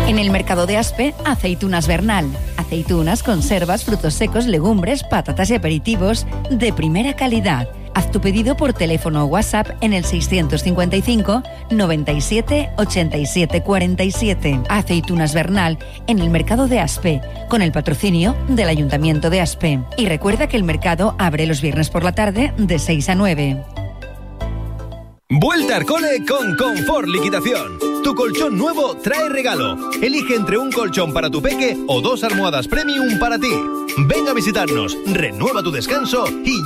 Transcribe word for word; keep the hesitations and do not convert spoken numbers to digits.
En el mercado de Aspe, aceitunas Bernal. Aceitunas, conservas, frutos secos, legumbres, patatas y aperitivos de primera calidad. Haz tu pedido por teléfono o WhatsApp en el seiscientos cincuenta y cinco, noventa y siete, ochenta y siete, cuarenta y siete. Aceitunas Bernal en el mercado de Aspe, con el patrocinio del Ayuntamiento de Aspe. Y recuerda que el mercado abre los viernes por la tarde de seis a nueve. Vuelta al cole con Confort Liquidación. Tu colchón nuevo trae regalo. Elige entre un colchón para tu peque o dos almohadas premium para ti. Ven a visitarnos, renueva tu descanso y